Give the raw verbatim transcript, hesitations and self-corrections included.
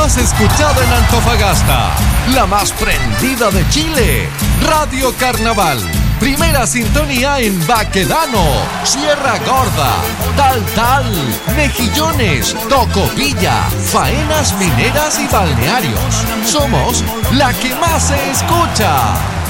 más escuchada en Antofagasta, la más prendida de Chile, Radio Carnaval. Primera sintonía en Baquedano, Sierra Gorda, Tal Tal, Mejillones, Tocopilla, Faenas Mineras y Balnearios. Somos la que más se escucha.